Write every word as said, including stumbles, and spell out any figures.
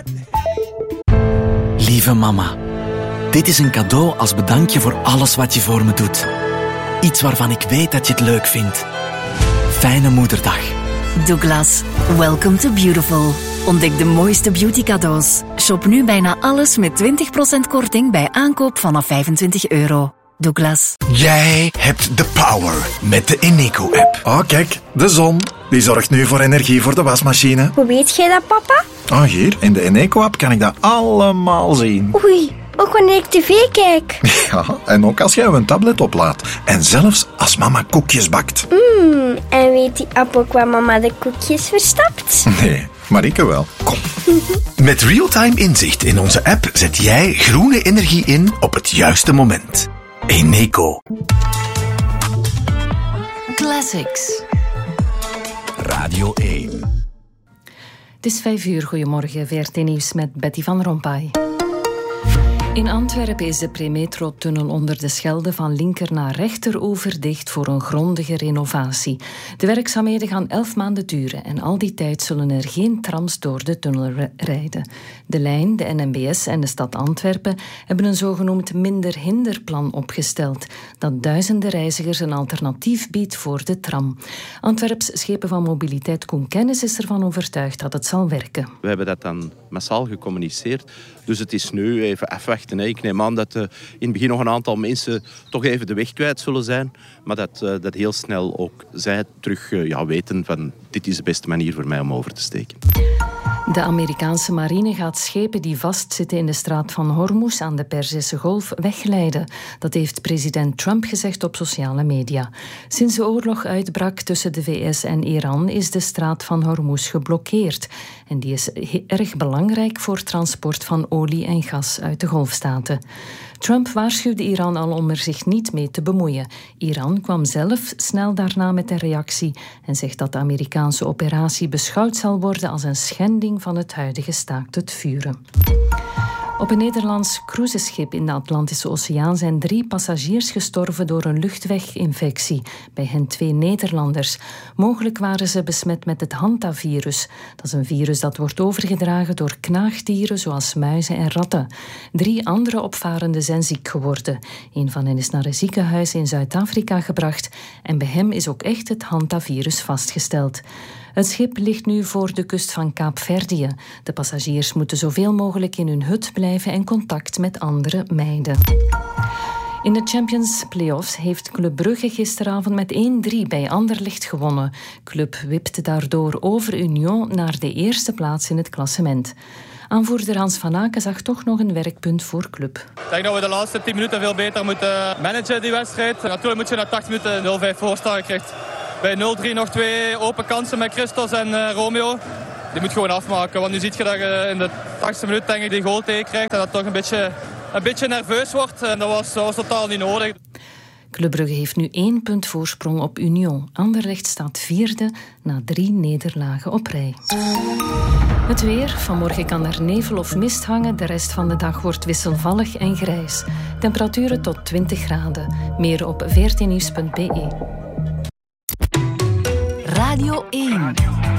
Lieve mama, dit is een cadeau als bedankje voor alles wat je voor me doet. Iets waarvan ik weet dat je het leuk vindt. Fijne moederdag. Douglas, welcome to beautiful. Ontdek de mooiste beauty cadeaus. Shop nu bijna alles met twintig procent korting bij aankoop vanaf vijfentwintig euro. Douglas. Jij hebt de power met de Eneco-app. Oh, kijk, de zon. Die zorgt nu voor energie voor de wasmachine. Hoe weet jij dat, papa? Oh, hier, in de Eneco-app kan ik dat allemaal zien. Oei, ook wanneer ik tv kijk. Ja, en ook als jij een tablet oplaadt. En zelfs als mama koekjes bakt. Mmm, en weet die app ook waar mama de koekjes verstapt? Nee, maar ik wel. Kom. Met real-time inzicht in onze app zet jij groene energie in op het juiste moment. Eneco. Classics. Radio één. Het is vijf uur. Goedemorgen, V R T Nieuws met Betty van Rompuy. In Antwerpen is de Premetro-tunnel onder de Schelde van linker naar rechter overdicht voor een grondige renovatie. De werkzaamheden gaan elf maanden duren en al die tijd zullen er geen trams door de tunnel rijden. De lijn, de N M B S en de stad Antwerpen hebben een zogenoemd minder-hinderplan opgesteld dat duizenden reizigers een alternatief biedt voor de tram. Antwerps Schepen van Mobiliteit Koen Kennis is ervan overtuigd dat het zal werken. We hebben dat dan massaal gecommuniceerd, dus het is nu even afwachten. Ik neem aan dat uh, in het begin nog een aantal mensen toch even de weg kwijt zullen zijn, maar dat, uh, dat heel snel ook zij terug uh, ja, weten van dit is de beste manier voor mij om over te steken. De Amerikaanse marine gaat schepen die vastzitten in de straat van Hormuz aan de Perzische Golf wegleiden. Dat heeft president Trump gezegd op sociale media. Sinds de oorlog uitbrak tussen de V S en Iran is de straat van Hormuz geblokkeerd. En die is erg belangrijk voor transport van olie en gas uit de Golfstaten. Trump waarschuwde Iran al om er zich niet mee te bemoeien. Iran kwam zelf snel daarna met een reactie en zegt dat de Amerikaanse operatie beschouwd zal worden als een schending van het huidige staakt het vuren. Op een Nederlands cruiseschip in de Atlantische Oceaan zijn drie passagiers gestorven door een luchtweginfectie. Bij hen twee Nederlanders. Mogelijk waren ze besmet met het hantavirus. Dat is een virus dat wordt overgedragen door knaagdieren zoals muizen en ratten. Drie andere opvarenden zijn ziek geworden. Een van hen is naar een ziekenhuis in Zuid-Afrika gebracht en bij hem is ook echt het hantavirus vastgesteld. Het schip ligt nu voor de kust van Kaapverdië. De passagiers moeten zoveel mogelijk in hun hut blijven en contact met anderen mijden. In de Champions Playoffs heeft Club Brugge gisteravond met één drie bij Anderlecht gewonnen. Club wipte daardoor over Union naar de eerste plaats in het klassement. Aanvoerder Hans van Aken zag toch nog een werkpunt voor Club. Ik denk dat we de laatste tien minuten veel beter moeten managen die wedstrijd. Natuurlijk moet je na tachtig minuten nul vijf voorstaan. Je krijgt bij nul drie nog twee open kansen met Christos en uh, Romeo. Die moet gewoon afmaken. Want nu zie je dat je in de tachtigste minuut denk ik die goal tegen krijgt. En dat toch een beetje, een beetje nerveus wordt. En dat was, dat was totaal niet nodig. Club Brugge heeft nu één punt voorsprong op Union. Anderlecht staat vierde na drie nederlagen op rij. Het weer. Vanmorgen kan er nevel of mist hangen. De rest van de dag wordt wisselvallig en grijs. Temperaturen tot twintig graden. Meer op v r t nieuws punt b e. Radio één.